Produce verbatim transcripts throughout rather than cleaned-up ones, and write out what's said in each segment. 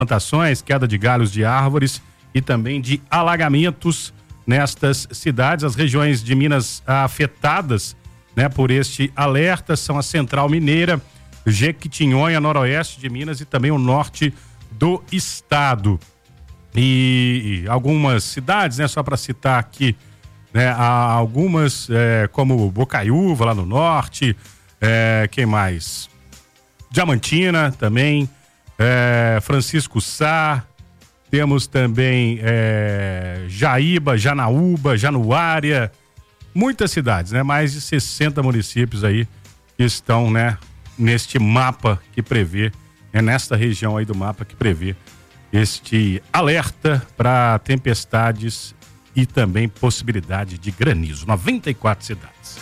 plantações, queda de galhos de árvores e também de alagamentos nestas cidades. As regiões de Minas afetadas, né, por este alerta são a Central Mineira, Jequitinhonha, noroeste de Minas e também o norte do estado. E, e algumas cidades, né, só para citar aqui, né, há algumas é, como Bocaiúva lá no norte, é, quem mais? Diamantina também, é, Francisco Sá, temos também é, Jaíba, Janaúba, Januária, muitas cidades, né? Mais de sessenta municípios aí que estão, né, neste mapa que prevê, é nesta região aí do mapa que prevê este alerta para tempestades e também possibilidade de granizo. noventa e quatro cidades.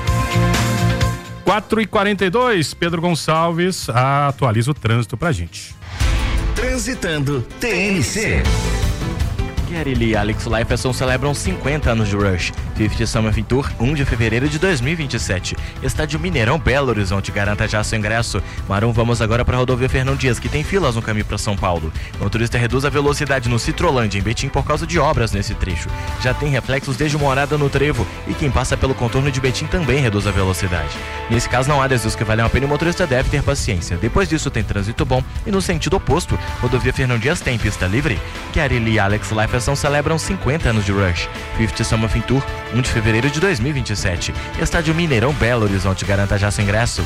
quatro e quarenta e dois, Pedro Gonçalves atualiza o trânsito pra gente. Transitando T N C. Gary Lee e Alex Lifeson celebram cinquenta anos de Rush. cinquenta Summer Tour, primeiro de fevereiro de dois mil e vinte e sete. Estádio Mineirão, Belo Horizonte, garanta já seu ingresso. Marum, vamos agora para a rodovia Fernão Dias, que tem filas no caminho para São Paulo. O motorista reduz a velocidade no Citrolândia, em Betim, por causa de obras nesse trecho. Já tem reflexos desde uma morada no trevo, e quem passa pelo contorno de Betim também reduz a velocidade. Nesse caso, não há desvios que valham a pena e o motorista deve ter paciência. Depois disso, tem trânsito bom, e no sentido oposto, rodovia Fernão Dias tem pista livre. Gary Lee e Alex Lifeson celebram cinquenta anos de Rush. cinquenta Summer Tour, primeiro de fevereiro de dois mil e vinte e sete. Estádio Mineirão, Belo Horizonte, garanta já seu ingresso.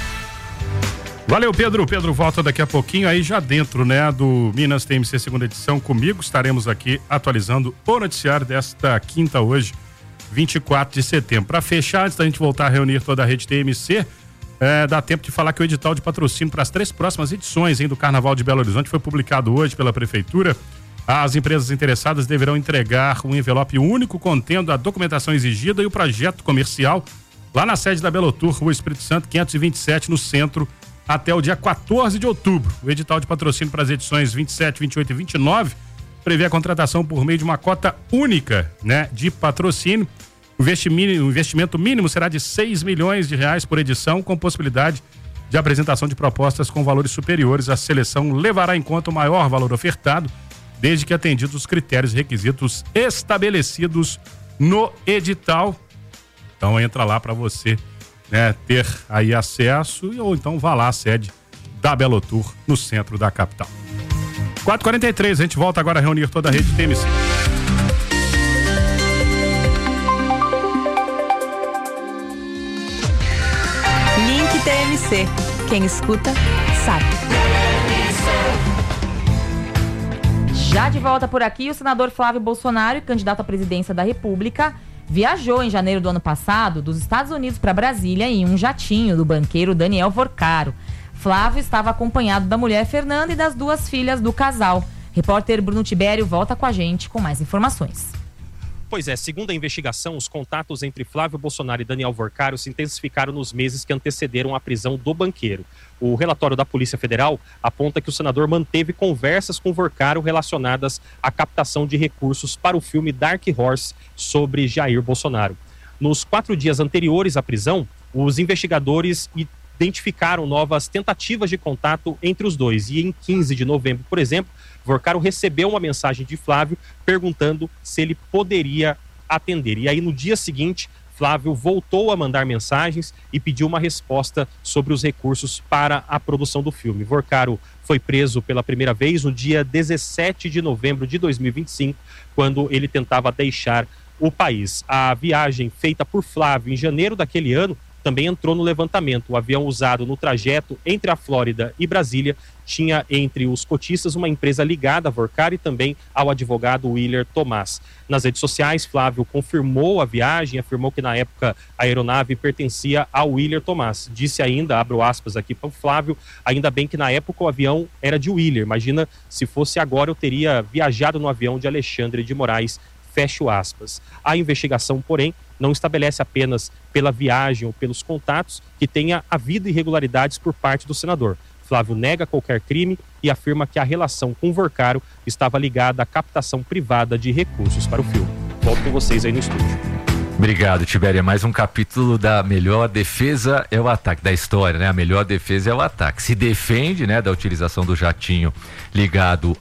Valeu, Pedro. Pedro volta daqui a pouquinho aí já dentro, né, do Minas T M C segunda edição comigo. Estaremos aqui atualizando o noticiário desta quinta hoje, vinte e quatro de setembro. Para fechar, antes da gente voltar a reunir toda a rede T M C, é, dá tempo de falar que o edital de patrocínio para as três próximas edições, hein, do Carnaval de Belo Horizonte foi publicado hoje pela Prefeitura. As empresas interessadas deverão entregar um envelope único contendo a documentação exigida e o projeto comercial lá na sede da Belotur, Rua Espírito Santo, quinhentos e vinte e sete, no centro, até o dia quatorze de outubro. O edital de patrocínio para as edições vinte e sete, vinte e oito e vinte e nove prevê a contratação por meio de uma cota única, né, de patrocínio. O investimento mínimo será de seis milhões de reais por edição, com possibilidade de apresentação de propostas com valores superiores. A seleção levará em conta o maior valor ofertado, desde que atendidos os critérios e requisitos estabelecidos no edital. Então entra lá para você, né, ter aí acesso, ou então vá lá à sede da Belotur, no centro da capital. quatro e quarenta e três, a gente volta agora a reunir toda a rede T M C. Link T M C. Quem escuta, sabe. Já de volta por aqui, o senador Flávio Bolsonaro, candidato à presidência da República, viajou em janeiro do ano passado dos Estados Unidos para Brasília em um jatinho do banqueiro Daniel Vorcaro. Flávio estava acompanhado da mulher Fernanda e das duas filhas do casal. Repórter Bruno Tibério volta com a gente com mais informações. Pois é, segundo a investigação, os contatos entre Flávio Bolsonaro e Daniel Vorcaro se intensificaram nos meses que antecederam a prisão do banqueiro. O relatório da Polícia Federal aponta que o senador manteve conversas com Vorcaro relacionadas à captação de recursos para o filme Dark Horse sobre Jair Bolsonaro. Nos quatro dias anteriores à prisão, os investigadores identificaram novas tentativas de contato entre os dois. E em quinze de novembro, por exemplo, Vorcaro recebeu uma mensagem de Flávio perguntando se ele poderia atender. E aí, no dia seguinte, Flávio voltou a mandar mensagens e pediu uma resposta sobre os recursos para a produção do filme. Vorcaro foi preso pela primeira vez no dia dezessete de novembro de dois mil e vinte e cinco, quando ele tentava deixar o país. A viagem feita por Flávio em janeiro daquele ano também entrou no levantamento. O avião usado no trajeto entre a Flórida e Brasília tinha entre os cotistas uma empresa ligada a Vorcaro e também ao advogado Willer Tomás. Nas redes sociais, Flávio confirmou a viagem, afirmou que na época a aeronave pertencia ao Willer Tomás. Disse ainda, abro aspas aqui para o Flávio, ainda bem que na época o avião era de Willer. Imagina se fosse agora eu teria viajado no avião de Alexandre de Moraes. Fecho aspas. A investigação, porém, não estabelece apenas pela viagem ou pelos contatos que tenha havido irregularidades por parte do senador. Flávio nega qualquer crime e afirma que a relação com Vorcaro estava ligada à captação privada de recursos para o filme. Volto com vocês aí no estúdio. Obrigado, Tibéria. Mais um capítulo da melhor defesa é o ataque, da história, né? A melhor defesa é o ataque. Se defende, né, da utilização do jatinho ligado